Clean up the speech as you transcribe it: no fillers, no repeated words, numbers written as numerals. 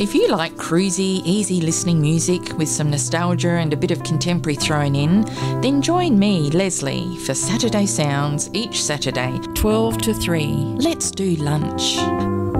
If you like cruisy, easy listening music with some nostalgia and a bit of contemporary thrown in, then join me, Leslie, for Saturday Sounds each Saturday, 12 to 3. Let's do lunch.